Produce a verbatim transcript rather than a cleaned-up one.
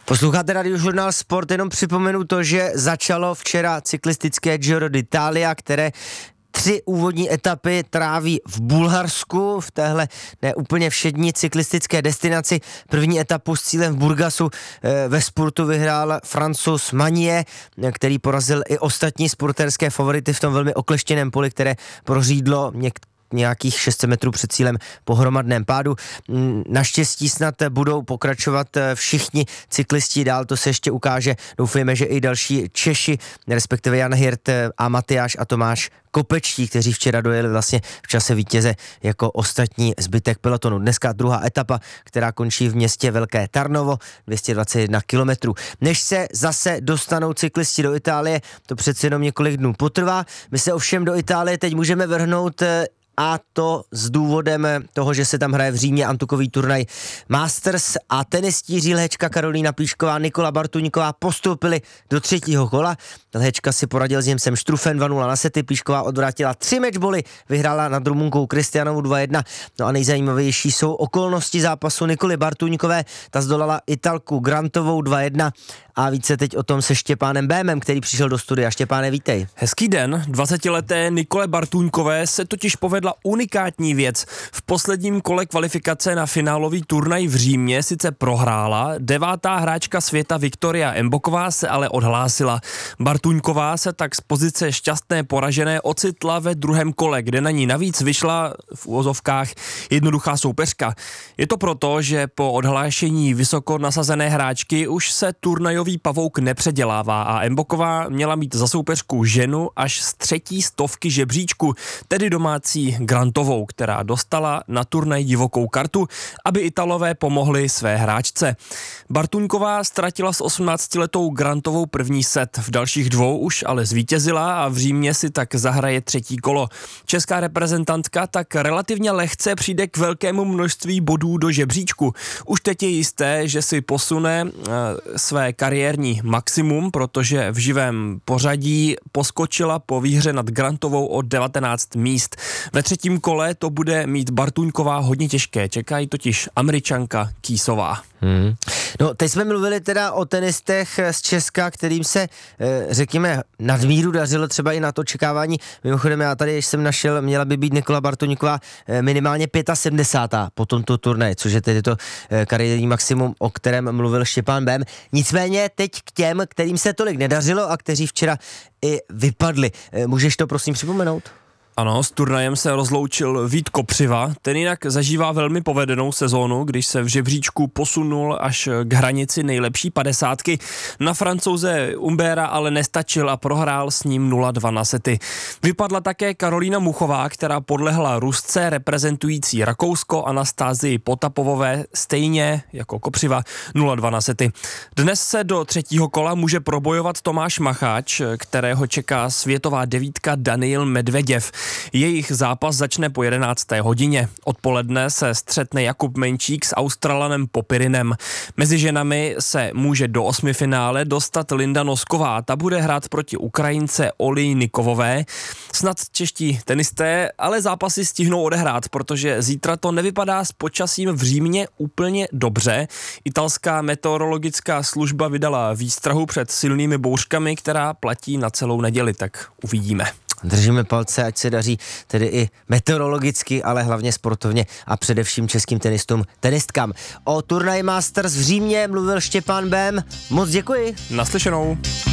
Posloucháte Radiožurnál Sport, jenom připomenu to, že začalo včera cyklistické Giro d'Italia, které tři úvodní etapy tráví v Bulharsku, v téhle ne úplně všední cyklistické destinaci. První etapu s cílem v Burgasu e, ve spurtu vyhrál Francouz Magnier, který porazil i ostatní spurterské favority v tom velmi okleštěném poli, které prořídlo něk- nějakých šest set metrů před cílem po hromadném pádu. Naštěstí snad budou pokračovat všichni cyklisti dál, to se ještě ukáže. Doufejme, že i další Češi, respektive Jan Hirt a Matyáš a Tomáš Kopečtí, kteří včera dojeli vlastně v čase vítěze jako ostatní zbytek pelotonu. Dneska druhá etapa, která končí v městě Velké Tarnovo, dvě stě dvacet jedna kilometrů. Než se zase dostanou cyklisti do Itálie, to přece jenom několik dnů potrvá. My se ovšem do Itálie teď můžeme vrhnout, a to s důvodem toho, že se tam hraje v Římě antukový turnaj Masters a tenistíři Lhečka Karolína Plíšková, Nikola Bartuňková postoupili do třetího kola. Lhečka si poradil s Němcem Štrufen dva nula na sety, Plíšková odvrátila tři matchboly, vyhrála nad Rumunkou Kristianovu dva jedna. No a nejzajímavější jsou okolnosti zápasu Nikoly Bartuňkové, ta zdolala Italku Grantovou dva jedna. A více teď o tom se Štěpánem Bémem, který přišel do studia. Štěpáne, vítej. Hezký den. dvacetileté Nikole Bartuňkové se totiž povedla unikátní věc. V posledním kole kvalifikace na finálový turnaj v Římě sice prohrála, devátá hráčka světa Viktoria Emboková se ale odhlásila. Bartuňková se tak z pozice šťastné poražené ocitla ve druhém kole, kde na ní navíc vyšla v uvozovkách jednoduchá soupeřka. Je to proto, že po odhlášení vysoko nasazené hráčky už se turnajový pavouk nepředělává a Emboková měla mít za soupeřku ženu až z třetí stovky žebříčku, tedy domácí Grantovou, která dostala na turnaj divokou kartu, aby Italové pomohli své hráčce. Bartuňková ztratila s osmnáctiletou Grantovou první set, v dalších dvou už ale zvítězila a v Římě si tak zahraje třetí kolo. Česká reprezentantka tak relativně lehce přijde k velkému množství bodů do žebříčku. Už teď je jisté, že si posune e, své kariérní maximum, protože v živém pořadí poskočila po výhře nad Grantovou o devatenáct míst. Ve třetím kole to bude mít Bartuňková hodně těžké, čekají totiž Američanka Kýsová. Hmm. No, teď jsme mluvili teda o tenistech z Česka, kterým se, řekněme, nadmíru dařilo třeba i na to očekávání. Mimochodem, já tady, když jsem našel, měla by být Nikola Bartuňková minimálně sedmdesátá pátá po tomto turnaji, což je tedy to kariérní maximum, o kterém mluvil Štěpán Bém. Nicméně teď k těm, kterým se tolik nedařilo a kteří včera i vypadli. Můžeš to prosím připomenout? Ano, s turnajem se rozloučil Vít Kopřiva, ten jinak zažívá velmi povedenou sezónu, když se v žebříčku posunul až k hranici nejlepší padesátky. Na Francouze Humbera ale nestačil a prohrál s ním nula dva na sety. Vypadla také Karolína Muchová, která podlehla Rusce reprezentující Rakousko Anastázii Potapovové stejně jako Kopřiva nula dva na sety. Dnes se do třetího kola může probojovat Tomáš Macháč, kterého čeká světová devítka Daniil Medveděv. Jejich zápas začne po jedenácté hodině. Odpoledne se střetne Jakub Menčík s Australanem Popirinem. Mezi ženami se může do osmifinále dostat Linda Nosková. Ta bude hrát proti Ukrajince Olejnikovové. Snad čeští tenisté ale zápasy stihnou odehrát, protože zítra to nevypadá s počasím v Římě úplně dobře. Italská meteorologická služba vydala výstrahu před silnými bouřkami, která platí na celou neděli, tak uvidíme. Držíme palce, ať se daří tedy i meteorologicky, ale hlavně sportovně a především českým tenistům, tenistkám. O turnaj Masters v Římě mluvil Štěpán Bém. Moc děkuji. Naslyšenou.